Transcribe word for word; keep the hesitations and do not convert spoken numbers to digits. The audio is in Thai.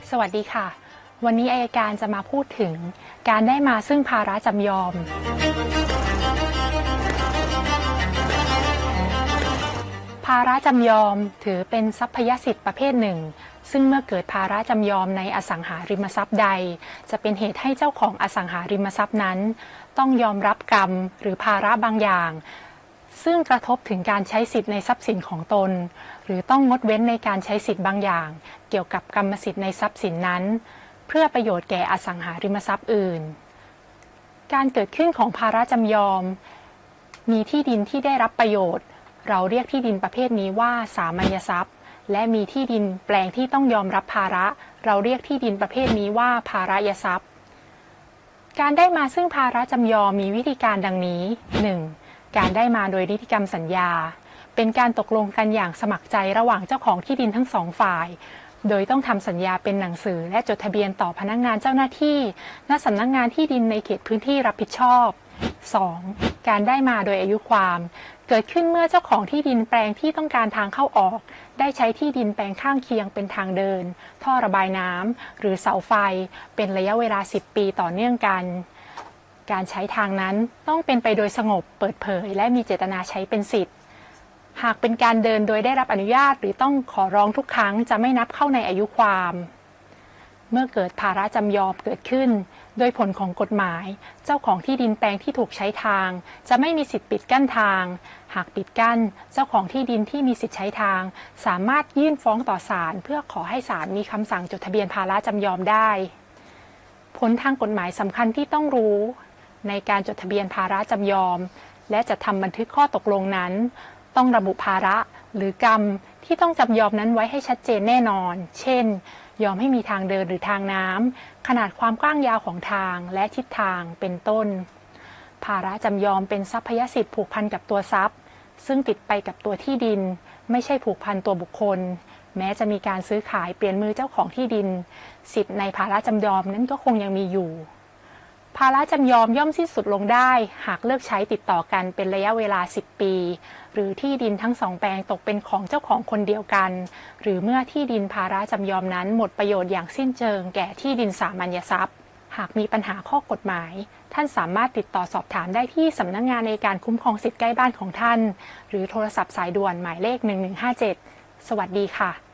สวัสดีค่ะวันนี้อัยการจะมาพูดถึงการได้มาซึ่งภาระจำยอมภาระจำยอมถือเป็นทรัพยสิทธิ์ประเภทหนึ่งซึ่งเมื่อเกิดภาระจำยอมในอสังหาริมทรัพย์ใดจะเป็นเหตุให้เจ้าของอสังหาริมทรัพย์นั้นต้องยอมรับกรรมหรือภาระบางอย่างซึ่งกระทบถึงการใช้สิทธิ์ในทรัพย์สินของตนหรือต้องงดเว้นในการใช้สิทธิ์บางอย่างเกี่ยวกับกรรมสิทธิ์ในทรัพย์สินนั้นเพื่อประโยชน์แก่อสังหาริมทรัพย์อื่นการเกิดขึ้นของภาระจำยอมมีที่ดินที่ได้รับประโยชน์เราเรียกที่ดินประเภทนี้ว่าสามัญทรัพย์และมีที่ดินแปลงที่ต้องยอมรับภาระเราเรียกที่ดินประเภทนี้ว่าภาระยทรัพย์การได้มาซึ่งภาระจำยอมมีวิธีการดังนี้ หนึ่ง. การได้มาโดยนิติกรรมสัญญาเป็นการตกลงกันอย่างสมัครใจระหว่างเจ้าของที่ดินทั้งสองฝ่ายโดยต้องทำสัญญาเป็นหนังสือและจดทะเบียนต่อพนักงานเจ้าหน้าที่ณสำนักงานที่ดินในเขตพื้นที่รับผิดชอบ สอง. การได้มาโดยอายุความเกิดขึ้นเมื่อเจ้าของที่ดินแปลงที่ต้องการทางเข้าออกได้ใช้ที่ดินแปลงข้างเคียงเป็นทางเดินท่อระบายน้ำหรือเสาไฟเป็นระยะเวลาสิบปีต่อเนื่องกันการใช้ทางนั้นต้องเป็นไปโดยสงบเปิดเผยและมีเจตนาใช้เป็นสิทธิ์หากเป็นการเดินโดยได้รับอนุญาตหรือต้องขอร้องทุกครั้งจะไม่นับเข้าในอายุความเมื่อเกิดภาระจำยอมเกิดขึ้นโดยผลของกฎหมายเจ้าของที่ดินแปลงที่ถูกใช้ทางจะไม่มีสิทธิ์ปิดกั้นทางหากปิดกั้นเจ้าของที่ดินที่มีสิทธิ์ใช้ทางสามารถยื่นฟ้องต่อศาลเพื่อขอให้ศาลมีคำสั่งจดทะเบียนภาระจำยอมได้ผลทางกฎหมายสำคัญที่ต้องรู้ในการจดทะเบียนภาระจำยอมและจะทำบันทึกข้อตกลงนั้นต้องระบุภาระหรือกรรมที่ต้องจำยอมนั้นไว้ให้ชัดเจนแน่นอนเช่นยอมให้มีทางเดินหรือทางน้ำขนาดความกว้างยาวของทางและทิศทางเป็นต้นภาระจำยอมเป็นทรัพยสิทธิ์ผูกพันกับตัวทรัพย์ซึ่งติดไปกับตัวที่ดินไม่ใช่ผูกพันตัวบุคคลแม้จะมีการซื้อขายเปลี่ยนมือเจ้าของที่ดินสิทธิ์ในภาระจำยอมนั้นก็คงยังมีอยู่ภาระจำยอมย่อมสิ้นสุดลงได้หากเลิกใช้ติดต่อกันเป็นระยะเวลาสิบปีหรือที่ดินทั้งสองแปลงตกเป็นของเจ้าของคนเดียวกันหรือเมื่อที่ดินภาระจำยอมนั้นหมดประโยชน์อย่างสิ้นเชิงแก่ที่ดินสามัญทรัพย์หากมีปัญหาข้อกฎหมายท่านสามารถติดต่อสอบถามได้ที่สำนักงานในการคุ้มครองสิทธิใกล้บ้านของท่านหรือโทรศัพท์สายด่วนหมายเลขหนึ่งหนึ่งห้าเจ็ดสวัสดีค่ะ